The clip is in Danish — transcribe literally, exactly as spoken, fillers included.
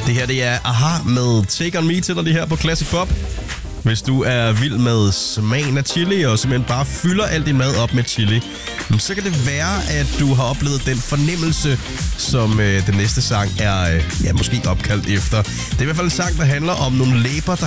Det her, det er Aha med Take On Me til dig lige her på Classic Pop. Hvis du er vild med smagen af chili, og simpelthen bare fylder al din mad op med chili, så kan det være, at du har oplevet den fornemmelse, som øh, den næste sang er øh, ja, måske opkaldt efter. Det er i hvert fald en sang, der handler om nogle læber, der